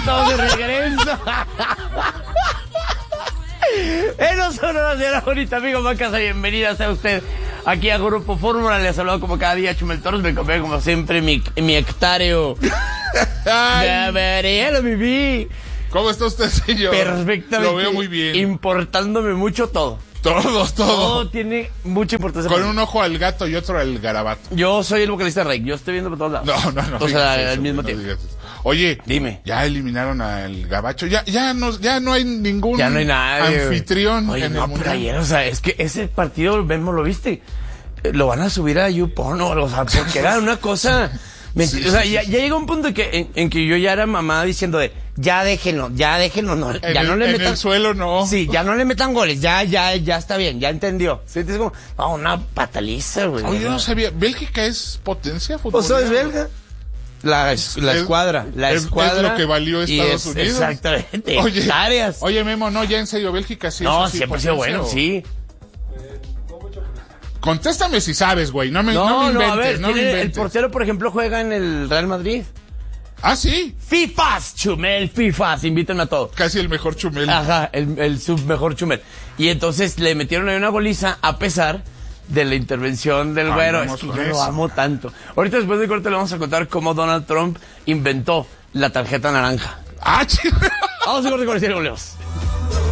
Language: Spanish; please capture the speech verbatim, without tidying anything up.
estamos de regreso. En los sonoras de la bonita amigo Macasa, bienvenida sea usted aquí a Grupo Fórmula. Les saludo como cada día Chumel Torres, me compré como siempre mi, mi hectáreo de María, lo viví. ¿Cómo está usted, señor? Perfectamente. Lo veo muy bien. Importándome mucho todo. Todo, todo. Todo tiene mucha importancia. Con un ojo al gato y otro al garabato. Yo soy el vocalista de Rey, yo estoy viendo por todos lados. No, no, no. O sea, eso, al mismo no tiempo. Oye, dime. Ya eliminaron al gabacho. Ya, ya no, ya no hay ningún ya no hay nadie, anfitrión. Oye, en no, el pero ayer, o sea, es que ese partido, vemos, lo viste, lo van a subir a YouPorn, o sea, porque era una cosa. Sí, o sea, sí, ya, sí. ya llegó un punto en que, en, en que yo ya era mamá diciendo de, ya déjenlo, ya déjenlo, no, en ya el, no le en metan. En el suelo no. Sí, ya no le metan goles, ya, ya, ya está bien, ya entendió. Sí, es como, no, una pataliza, güey. Oye, yo no sabía, ¿Bélgica es potencia futbolera? ¿O sea, es belga? La, la escuadra, la es, escuadra. Es lo que valió Estados es, Unidos. Exactamente. Oye, áreas. Oye, Memo, no, ya en serio, Bélgica sí. No, sí, siempre ha sido bueno, o... sí. Contéstame si sabes, güey. No me, no, no me inventes. No, a ver, no me inventes. El portero, por ejemplo, juega en el Real Madrid. Ah, sí. FIFAs, Chumel, FIFAs, invítenme a todos. Casi el mejor Chumel. Ajá, el, el sub mejor Chumel. Y entonces le metieron ahí una goliza a pesar de la intervención del güero. Es que yo eso. Lo amo tanto. Ahorita después de corte le vamos a contar cómo Donald Trump inventó la tarjeta naranja. Ah, chido. Vamos a corte con el volvemos.